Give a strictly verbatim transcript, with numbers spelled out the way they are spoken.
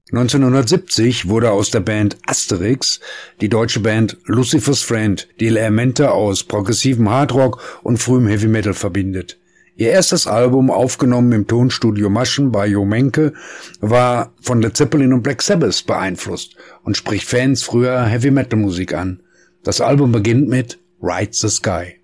neunzehnhundertsiebzig wurde aus der Band Asterix die deutsche Band Lucifer's Friend, die Elemente aus progressivem Hardrock und frühem Heavy Metal verbindet. Ihr erstes Album, aufgenommen im Tonstudio Maschen bei Jo Menke, war von Led Zeppelin und Black Sabbath beeinflusst und spricht Fans früher Heavy Metal Musik an. Das Album beginnt mit Ride the Sky.